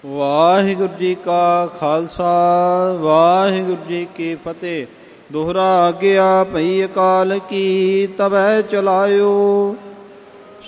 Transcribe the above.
ਵਾਹਿਗੁਰੂ ਜੀ ਕਾ ਖਾਲਸਾ ਵਾਹਿਗੁਰੂ ਜੀ ਕੀ ਫਤਿਹ। ਦੋਹਰਾ ਆਗਿਆ ਭਈ ਅਕਾਲ ਕੀ ਤਵੈ ਚਲਾਇਓ।